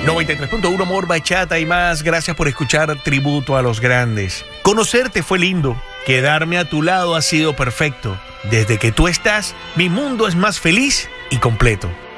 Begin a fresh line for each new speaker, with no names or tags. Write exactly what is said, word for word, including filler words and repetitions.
noventa y tres punto uno Amor, Bachata y más. Gracias por escuchar Tributo a los Grandes. Conocerte fue lindo. Quedarme a tu lado ha sido perfecto. Desde que tú estás, mi mundo es más feliz y completo.